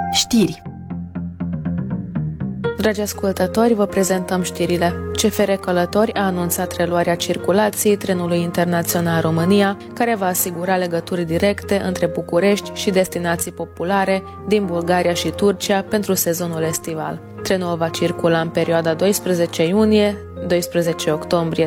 Știri. Dragi ascultători, vă prezentăm știrile. CFR Călători a anunțat reluarea circulației trenului internațional România, care va asigura legături directe între București și destinații populare din Bulgaria și Turcia pentru sezonul estival. Trenul va circula în perioada 12 iunie-12 octombrie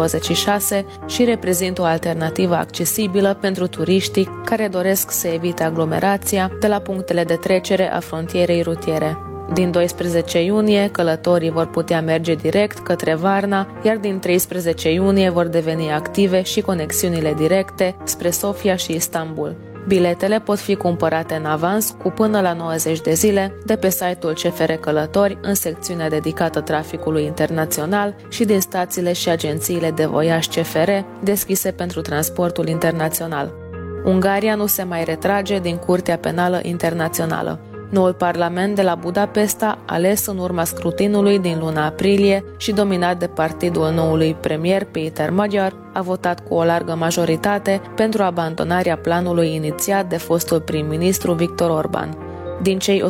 2026 și reprezintă o alternativă accesibilă pentru turiștii care doresc să evite aglomerația de la punctele de trecere a frontierei rutiere. Din 12 iunie, călătorii vor putea merge direct către Varna, iar din 13 iunie vor deveni active și conexiunile directe spre Sofia și Istanbul. Biletele pot fi cumpărate în avans cu până la 90 de zile de pe site-ul CFR Călători în secțiunea dedicată traficului internațional și din stațiile și agențiile de voiaj CFR deschise pentru transportul internațional. Ungaria nu se mai retrage din Curtea Penală Internațională. Noul parlament de la Budapesta, ales în urma scrutinului din luna aprilie și dominat de partidul noului premier Péter Magyar, a votat cu o largă majoritate pentru abandonarea planului inițiat de fostul prim-ministru Viktor Orban. Din cei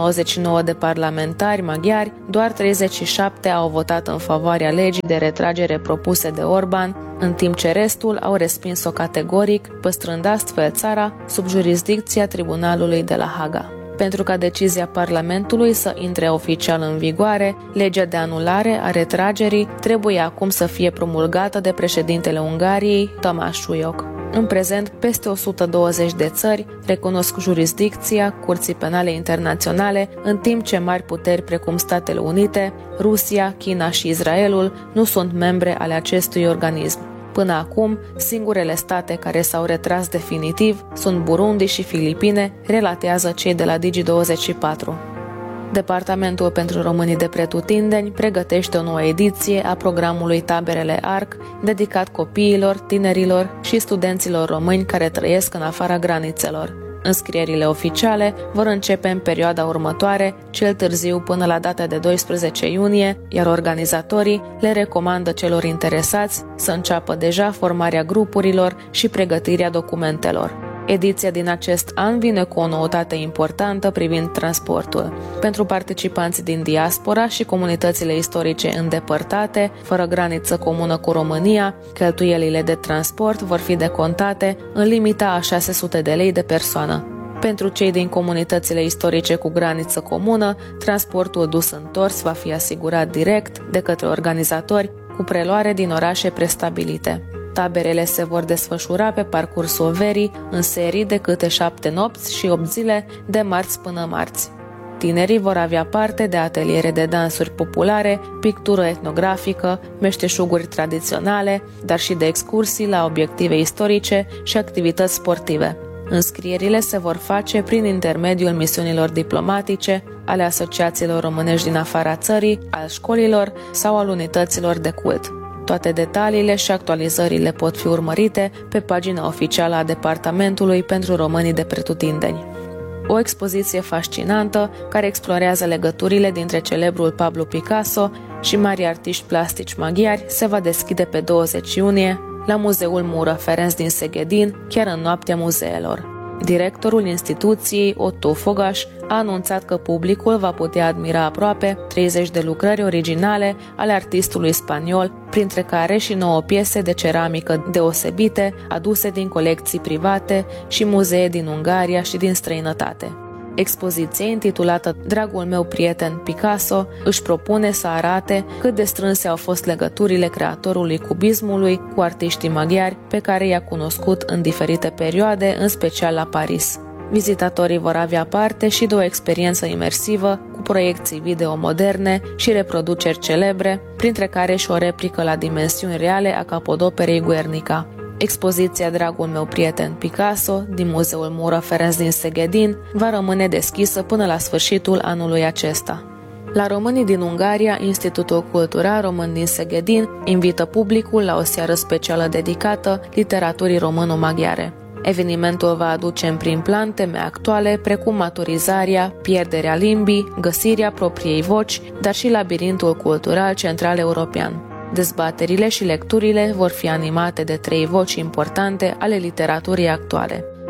199 de parlamentari maghiari, doar 37 au votat în favoarea legii de retragere propuse de Orban, în timp ce restul au respins-o categoric, păstrând astfel țara sub jurisdicția Tribunalului de la Haga. Pentru ca decizia Parlamentului să intre oficial în vigoare, legea de anulare a retragerii trebuie acum să fie promulgată de președintele Ungariei, Tamás Súlyog. În prezent, peste 120 de țări recunosc jurisdicția Curții Penale Internaționale, în timp ce mari puteri precum Statele Unite, Rusia, China și Israelul nu sunt membre ale acestui organism. Până acum, singurele state care s-au retras definitiv sunt Burundi și Filipine, relatează cei de la Digi24. Departamentul pentru Românii de Pretutindeni pregătește o nouă ediție a programului Taberele ARC, dedicat copiilor, tinerilor și studenților români care trăiesc în afara granițelor. Înscrierile oficiale vor începe în perioada următoare, cel târziu până la data de 12 iunie, iar organizatorii le recomandă celor interesați să înceapă deja formarea grupurilor și pregătirea documentelor. Ediția din acest an vine cu o noutate importantă privind transportul. Pentru participanții din diaspora și comunitățile istorice îndepărtate, fără graniță comună cu România, cheltuielile de transport vor fi decontate în limita a 600 de lei de persoană. Pentru cei din comunitățile istorice cu graniță comună, transportul dus-întors va fi asigurat direct de către organizatori cu preluare din orașe prestabilite. Taberele se vor desfășura pe parcursul verii, în serii de câte 7 nopți și 8 zile, de marți până marți. Tinerii vor avea parte de ateliere de dansuri populare, pictură etnografică, meșteșuguri tradiționale, dar și de excursii la obiective istorice și activități sportive. Înscrierile se vor face prin intermediul misiunilor diplomatice, ale asociațiilor românești din afara țării, al școlilor sau al unităților de cult. Toate detaliile și actualizările pot fi urmărite pe pagina oficială a Departamentului pentru Românii de Pretutindeni. O expoziție fascinantă care explorează legăturile dintre celebrul Pablo Picasso și mari artiști plastici maghiari se va deschide pe 20 iunie la Muzeul Mură Ferenc din Seghedin, chiar în noaptea muzeelor. Directorul instituției, Otto Fogaș, a anunțat că publicul va putea admira aproape 30 de lucrări originale ale artistului spaniol, printre care și 9 piese de ceramică deosebite, aduse din colecții private și muzee din Ungaria și din străinătate. Expoziția, intitulată Dragul meu prieten Picasso, își propune să arate cât de strânse au fost legăturile creatorului cubismului cu artiștii maghiari pe care i-a cunoscut în diferite perioade, în special la Paris. Vizitatorii vor avea parte și de o experiență imersivă cu proiecții video moderne și reproduceri celebre, printre care și o replică la dimensiuni reale a capodoperei Guernica. Expoziția Dragul meu prieten Picasso din Muzeul Mură Ferenc din Seghedin va rămâne deschisă până la sfârșitul anului acesta. La românii din Ungaria, Institutul Cultural Român din Seghedin invită publicul la o seară specială dedicată literaturii româno-maghiare. Evenimentul va aduce în prim plan teme actuale precum maturizarea, pierderea limbii, găsirea propriei voci, dar și labirintul cultural central european. Dezbaterile și lecturile vor fi animate de 3 voci importante ale literaturii actuale.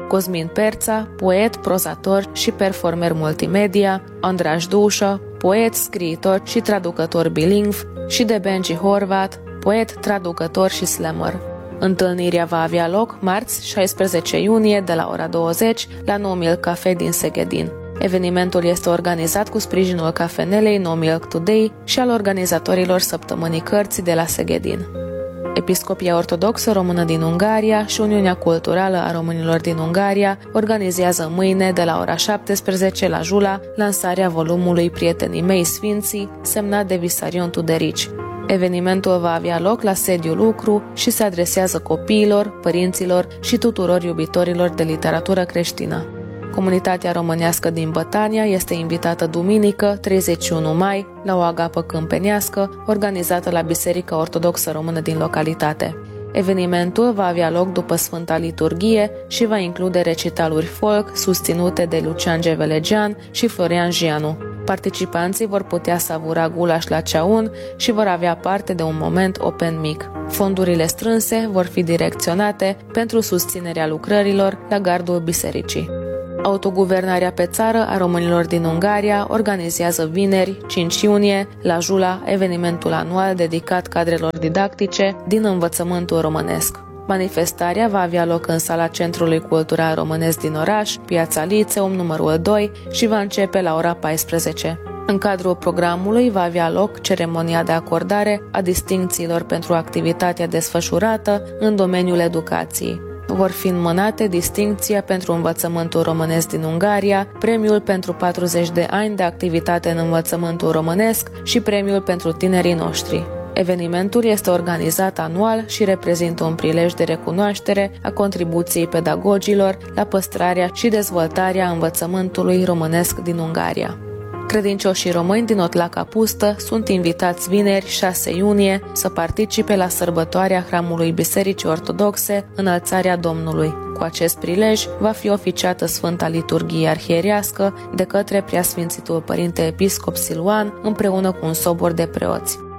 Cosmin Perța, poet, prozator și performer multimedia, Andraș Dușă, poet, scriitor și traducător bilingv, și de Benji Horvat, poet, traducător și slammer. Întâlnirea va avea loc marți, 16 iunie, de la ora 20, la No Milk Cafe din Seghedin. Evenimentul este organizat cu sprijinul cafenelei No Milk Today și al organizatorilor Săptămânii Cărții de la Seghedin. Episcopia Ortodoxă Română din Ungaria și Uniunea Culturală a Românilor din Ungaria organizează mâine de la ora 17 la Jula lansarea volumului Prietenii mei Sfinții, semnat de Visarion Tuderici. Evenimentul va avea loc la sediul lucru și se adresează copiilor, părinților și tuturor iubitorilor de literatură creștină. Comunitatea românească din Bătania este invitată duminică, 31 mai, la o agapă câmpenească organizată la Biserica Ortodoxă Română din localitate. Evenimentul va avea loc după Sfânta Liturghie și va include recitaluri folk susținute de Lucian Gevelegean și Florian Gianu. Participanții vor putea savura gulaș la ceaun și vor avea parte de un moment open mic. Fondurile strânse vor fi direcționate pentru susținerea lucrărilor la gardul bisericii. Autoguvernarea pe țară a românilor din Ungaria organizează vineri, 5 iunie, la Jula, evenimentul anual dedicat cadrelor didactice din învățământul românesc. Manifestarea va avea loc în sala Centrului Cultural Românesc din oraș, Piața Liceum, numărul 2, și va începe la ora 14. În cadrul programului va avea loc ceremonia de acordare a distincțiilor pentru activitatea desfășurată în domeniul educației. Vor fi înmânate distincția pentru învățământul românesc din Ungaria, premiul pentru 40 de ani de activitate în învățământul românesc și premiul pentru tinerii noștri. Evenimentul este organizat anual și reprezintă un prilej de recunoaștere a contribuției pedagogilor la păstrarea și dezvoltarea învățământului românesc din Ungaria. Credincioșii români din Otlaca Pustă sunt invitați vineri, 6 iunie, să participe la sărbătoarea Hramului Bisericii Ortodoxe, Înălțarea Domnului. Cu acest prilej va fi oficiată Sfânta Liturghie Arhierească de către Preasfințitul Părinte Episcop Siluan împreună cu un sobor de preoți.